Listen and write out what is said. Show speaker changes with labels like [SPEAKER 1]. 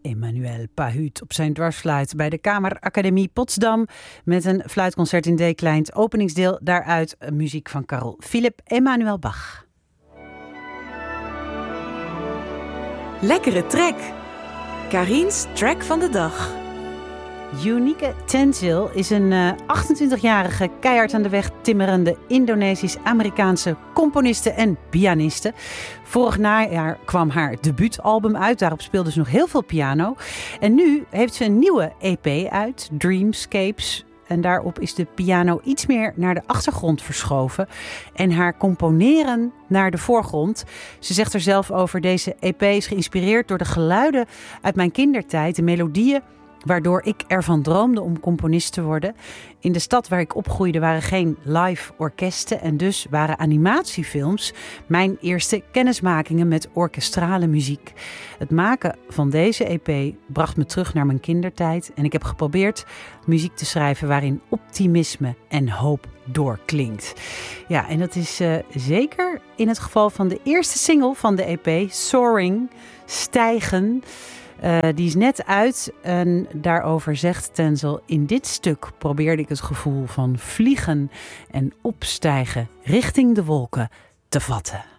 [SPEAKER 1] Emmanuel Pahut op zijn dwarsfluit bij de Kameracademie Potsdam met een fluitconcert in D-klein. Het openingsdeel daaruit muziek van Carl Philipp Emanuel Bach.
[SPEAKER 2] Lekkere track. Karin's track van de dag.
[SPEAKER 1] Unique Tenzil is een 28-jarige keihard aan de weg timmerende Indonesisch-Amerikaanse componiste en pianiste. Vorig najaar kwam haar debuutalbum uit. Daarop speelde ze nog heel veel piano. En nu heeft ze een nieuwe EP uit, Dreamscapes. En daarop is de piano iets meer naar de achtergrond verschoven en haar componeren naar de voorgrond. Ze zegt er zelf over: deze EP is geïnspireerd door de geluiden uit mijn kindertijd, de melodieën waardoor ik ervan droomde om componist te worden. In de stad waar ik opgroeide waren geen live orkesten en dus waren animatiefilms mijn eerste kennismakingen met orkestrale muziek. Het maken van deze EP bracht me terug naar mijn kindertijd en ik heb geprobeerd muziek te schrijven waarin optimisme en hoop doorklinkt. Ja, en dat is zeker in het geval van de eerste single van de EP, Soaring, Stijgen. Die is net uit en daarover zegt Tenzil: in dit stuk probeerde ik het gevoel van vliegen en opstijgen richting de wolken te vatten.